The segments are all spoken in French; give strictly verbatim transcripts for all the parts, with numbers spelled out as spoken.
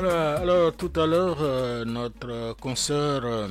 Euh, Alors, tout à l'heure, euh, notre consoeur euh,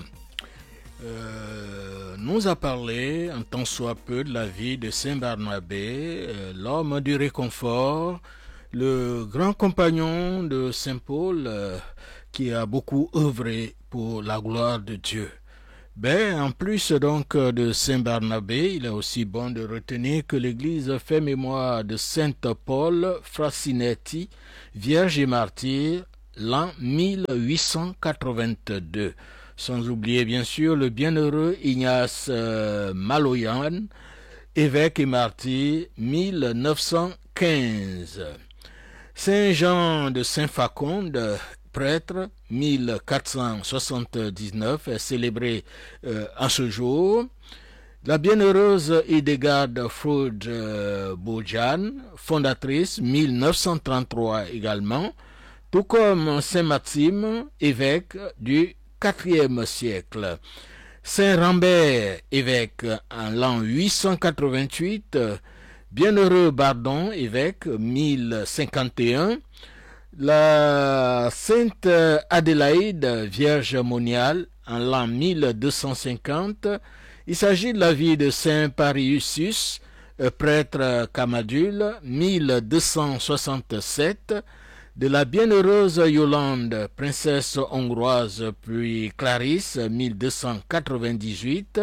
euh, nous a parlé, un tant soit peu, de la vie de Saint Barnabé, euh, l'homme du réconfort, le grand compagnon de Saint Paul, euh, qui a beaucoup œuvré pour la gloire de Dieu. Ben, en plus donc de Saint Barnabé, il est aussi bon de retenir que l'Église fait mémoire de Sainte Paul Frassinetti, vierge et martyr, l'an mille huit cent quatre-vingt-deux. Sans oublier bien sûr le bienheureux Ignace euh, Maloyan, évêque et martyr, mille neuf cent quinze. Saint Jean de Saint-Faconde, prêtre, mille quatre cent soixante-dix-neuf, est célébré euh, en ce jour. La bienheureuse Hildegarde Freud euh, Bojan, fondatrice, mille neuf cent trente-trois également, tout comme Saint Maxime, évêque du quatrième siècle. Saint Rambert, évêque en l'an huit cent quatre-vingt-huit, Bienheureux Bardon, évêque, mille cinquante et un. La Sainte Adélaïde, Vierge moniale, en l'an mille deux cent cinquante. Il s'agit de la vie de Saint Pariusius, prêtre Camadule, mille deux cent soixante-sept. De la bienheureuse Yolande, princesse hongroise puis Clarisse, mille deux cent quatre-vingt-dix-huit.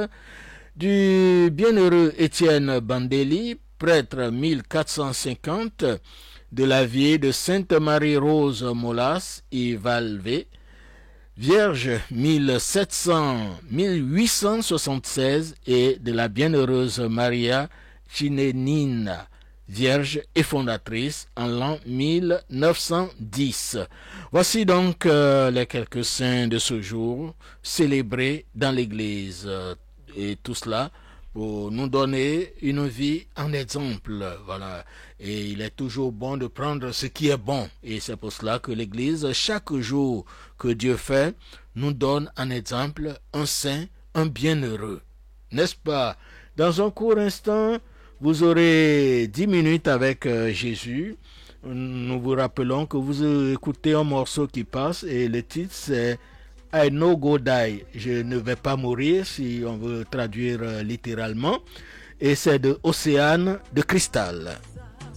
Du bienheureux Étienne Bandeli, prêtre, mille quatre cent cinquante, de la vie de Sainte Marie-Rose Molas et Valvé, Vierge, mille sept cents, mille huit cent soixante-seize, et de la bienheureuse Maria Chinenina, Vierge et fondatrice, en l'an mille neuf cent dix. Voici donc euh, les quelques saints de ce jour célébrés dans l'Église. Et tout cela pour nous donner une vie en exemple. Voilà. Et il est toujours bon de prendre ce qui est bon. Et c'est pour cela que l'Église, chaque jour que Dieu fait, nous donne en exemple un saint, un bienheureux. N'est-ce pas? Dans un court instant, vous aurez dix minutes avec euh, Jésus. Nous vous rappelons que vous écoutez un morceau qui passe et le titre c'est I no go die, je ne vais pas mourir si on veut traduire euh, littéralement, et c'est de Océane de Cristal.